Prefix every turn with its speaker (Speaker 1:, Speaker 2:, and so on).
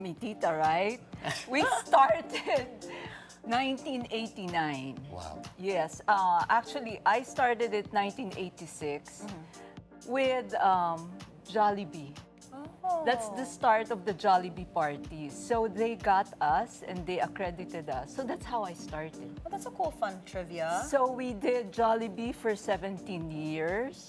Speaker 1: Mi tita, right? We started 1989.
Speaker 2: Wow.
Speaker 1: Yes. Actually, I started it 1986 with Jollibee.
Speaker 3: Oh.
Speaker 1: That's the start of the Jollibee parties. So they got us and they accredited us. So that's how I started.
Speaker 3: Oh, that's a cool, fun trivia.
Speaker 1: So we did Jollibee for 17 years.